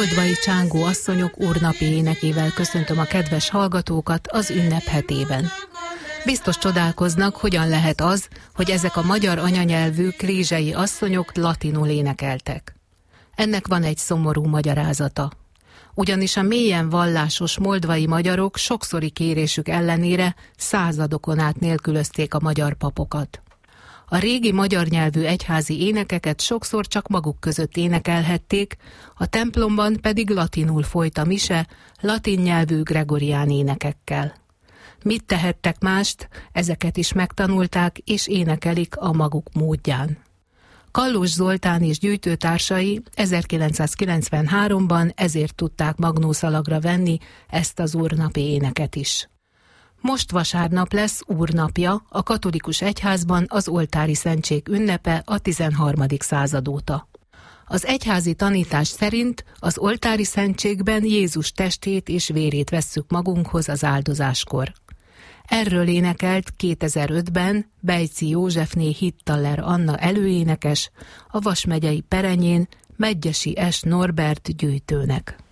moldvai csángó asszonyok úrnapi énekével köszöntöm a kedves hallgatókat az ünnep hetében. Biztos csodálkoznak, hogyan lehet az, hogy ezek a magyar anyanyelvű krízsei asszonyok latinul énekeltek. Ennek van egy szomorú magyarázata. Ugyanis a mélyen vallásos moldvai magyarok sokszori kérésük ellenére századokon át nélkülözték a magyar papokat. A régi magyar nyelvű egyházi énekeket sokszor csak maguk között énekelhették, a templomban pedig latinul folyt a mise, latin nyelvű gregorián énekekkel. Mit tehettek mást, ezeket is megtanulták és énekelik a maguk módján. Kallós Zoltán és gyűjtőtársai 1993-ban ezért tudták magnószalagra venni ezt az úrnapi éneket is. Most vasárnap lesz úrnapja, a katolikus egyházban az oltári szentség ünnepe a 13. század óta. Az egyházi tanítás szerint az oltári szentségben Jézus testét és vérét vesszük magunkhoz az áldozáskor. Erről énekelt 2005-ben Bejci Józsefné Hittaler Anna előénekes, a Vas megyei Perenyén Medgyessy S. Norbert gyűjtőnek.